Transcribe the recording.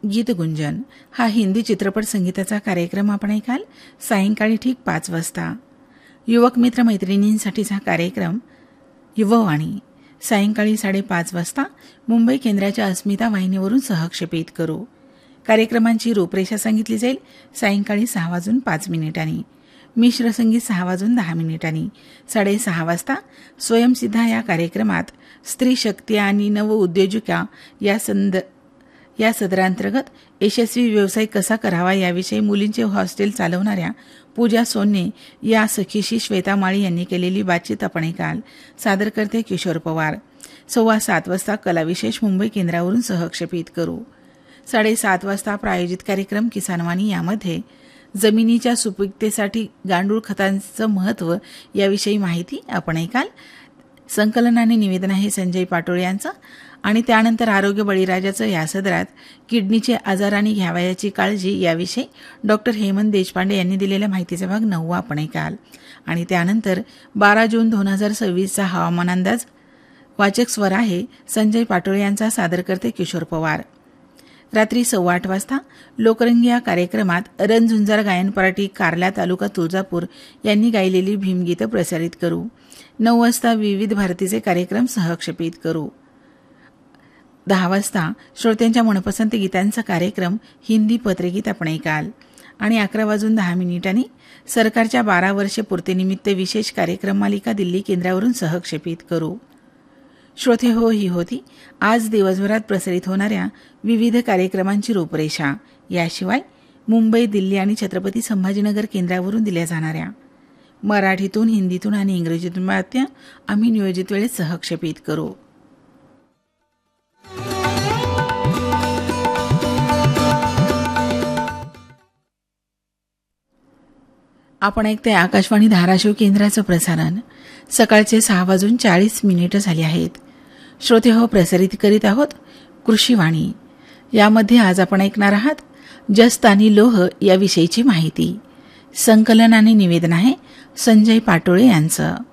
गीत गुंजन हा हिंदी चित्रपट संगीताचा कार्यक्रम आपण ऐकाल सायंकाळी ठीक 5 वाजता. युवक मित्र मैत्रिणींसाठीचा कार्यक्रम युववाणी सायंकाळी 5:30 वाजता मुंबई केंद्राच्या अस्मिता वाहिनीवरून सहक्षेपित करू. कार्यक्रमांची रूपरेषा सांगितली जाईल सायंकाळी 6:05 मिश्र संगीत 6:10 6:30 वाजता स्वयंसिद्धा या कार्यक्रमात स्त्री शक्ती आणि नव उद्योजिका या सदरांतर्गत यशस्वी व्यवसाय कसा करावा याविषयी मुलींचे हॉस्टेल चालवणाऱ्या पूजा सोन्ने या सखीशी श्वेता माळी यांनी केलेली बातचीत आपण ऐकाल. सादर करते किशोर पवार. 7:15 वाजता कलाविशेष मुंबई केंद्रावरून सहक्षेपित करू. 7:30 वाजता प्रायोजित कार्यक्रम किसानवाणी यामध्ये जमिनीच्या सुपीकतेसाठी गांडूळ खतांचं महत्त्व याविषयी माहिती आपण ऐकाल. संकलन आणि निवेदन आहे संजय पाटोळे यांचं. आणि त्यानंतर आरोग्य बळीराजाचं या सदरात किडनीचे आजार आणि घ्यावयाची काळजी याविषयी डॉक्टर हेमंत देशपांडे यांनी दिलेल्या माहितीचा भाग 9 आपण ऐकाल. आणि त्यानंतर 12 जून 2026चा हवामान अंदाज वाचक स्वर आहे संजय पाटोळे यांचा. सादर करते किशोर पवार. रात्री 8:15 वाजता लोकरंगी या कार्यक्रमात रणझुंजार गायन पार्टी कार्ला तालुका तुळजापूर यांनी गायलेली भीमगीतं प्रसारित करू. 9 वाजता विविध भारतीचे कार्यक्रम सहक्षेपित करू. 10 वाजता श्रोत्यांच्या मनपसंत गीतांचा कार्यक्रम हिंदी पत्रगीत आपण ऐकाल. आणि 11:10 सरकारच्या 12 वर्षे पूर्तीनिमित्त विशेष कार्यक्रम मालिका दिल्ली केंद्रावरून सहक्षेपित करू. श्रोते हो, ही होती आज दिवसभरात प्रसारित होणाऱ्या विविध कार्यक्रमांची रूपरेषा. याशिवाय मुंबई, दिल्ली आणि छत्रपती संभाजीनगर केंद्रावरून दिल्या जाणाऱ्या मराठीतून, हिंदीतून आणि इंग्रजीतून बातम्या आम्ही नियोजित वेळेत सहक्षेपित करू. आपण ऐकते आकाशवाणी धाराशिव केंद्राचं प्रसारण. सकाळचे 6:40 झाले आहेत. श्रोते हो, प्रसारित करीत आहोत कृषीवाणी. यामध्ये आज आपण ऐकणार आहात जस्त आणि लोह याविषयीची माहिती. संकलन आणि निवेदन आहे संजय पाटोळे यांचं.